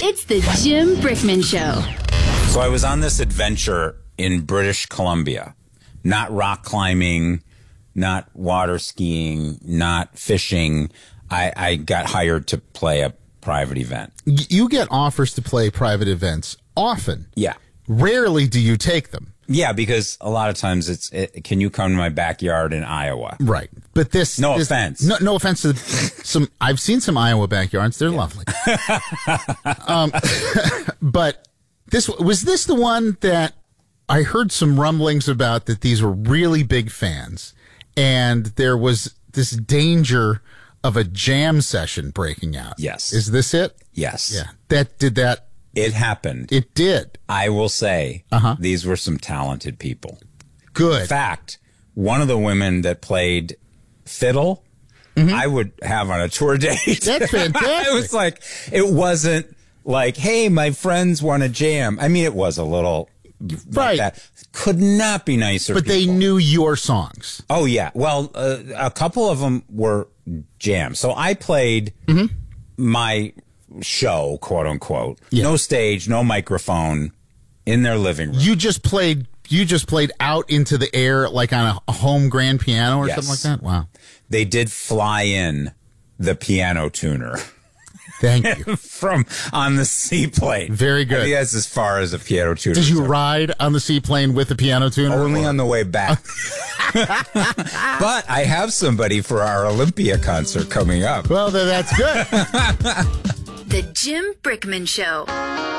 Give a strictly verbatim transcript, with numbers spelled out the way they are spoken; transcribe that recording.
It's the Jim Brickman Show. So I was on this adventure in British Columbia. Not rock climbing, not water skiing, not fishing. I, I got hired to play a private event. You get offers to play private events often. Yeah. Rarely do you take them. Yeah, because a lot of times it's, it, can you come to my backyard in Iowa? Right. But this... No this, offense. No, no offense to some... I've seen some Iowa backyards. They're yeah. lovely. um, but this was this the one that I heard some rumblings about that these were really big fans, and there was this danger of a jam session breaking out. Yes. Is this it? Yes. Yeah. That did that... It happened. It did. I will say uh-huh. these were some talented people. Good. In fact, one of the women that played fiddle, mm-hmm. I would have on a tour date. That's fantastic. It was like, it wasn't like, hey, my friends want to jam. I mean, it was a little... Right. Like that. Could not be nicer But people. they knew your songs. Oh, yeah. Well, uh, a couple of them were jams. So I played mm-hmm. my... show, quote unquote. Yeah. No stage, no microphone, in their living room. You just played you just played out into the air like on a, a home grand piano or yes. something like that? Wow. They did fly in the piano tuner. Thank you. From on the seaplane. Very good. I think that's as far as a piano tuner. Did you ride on the seaplane with the piano tuner? Only or? on the way back. But I have somebody for our Olympia concert coming up. Well, then that's good. The Jim Brickman Show.